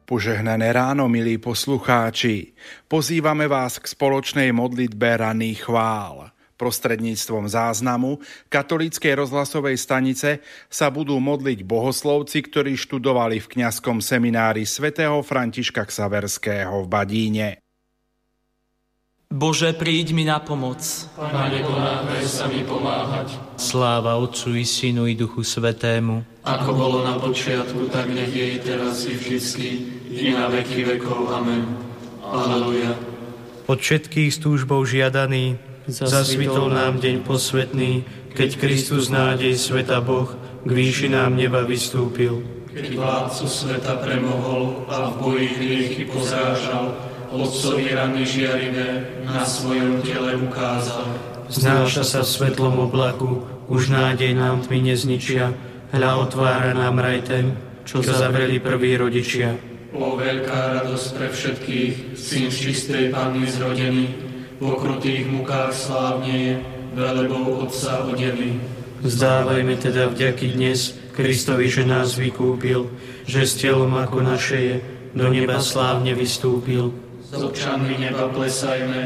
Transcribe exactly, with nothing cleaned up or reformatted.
Požehnané ráno, milí poslucháči. Pozývame vás k spoločnej modlitbe ranných chvál. Prostredníctvom záznamu katolíckej rozhlasovej stanice sa budú modliť bohoslovci, ktorí študovali v kňazskom seminári svätého Františka Xaverského v Badíne. Bože, príď mi na pomoc. Pane, pomáhaj sa mi pomáhať. Sláva Otcu i Synu i Duchu Svätému. Ako bolo na počiatku, tak nech je i teraz i vždycky, i na veky vekov. Amen. Aleluja. Od všetkých s túžbou žiadaný, zasvitol nám deň posvetný, keď Kristus nádej sveta Boh k výšinám neba vystúpil. Keď vládcu sveta premohol a v boji hriechy pozrážal, Otcovi rany žiarivé na svojom tele ukázal. Znáša sa v svetlom oblaku, už nádej nám tmy nezničia, hľa otvára nám raj ten, čo zavreli prví rodičia. O veľká radosť pre všetkých, syn z čistej Panny zrodený, v okrutých mukách slávne je, velebou Otca odený. Vzdávajme teda vďaky dnes Kristovi, že nás vykúpil, že s telom ako naše je, do neba slávne vystúpil. S občanmi neba plesajme,